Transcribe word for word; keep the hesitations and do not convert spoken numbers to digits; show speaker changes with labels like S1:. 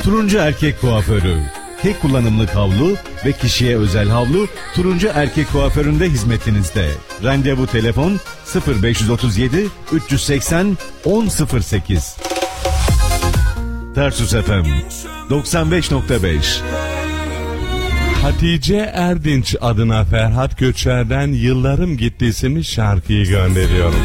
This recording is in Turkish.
S1: Turuncu Erkek Kuaförü. Tek kullanımlık havlu ve kişiye özel havlu Turuncu Erkek Kuaförü'nde hizmetinizde. Randevu telefon sıfır beş otuz yedi üç seksen on sıfır sekiz. Tarsus F M doksan beş nokta beş.
S2: Hatice Erdinç adına Ferhat Göçer'den Yıllarım Gitti isimli şarkıyı gönderiyorum.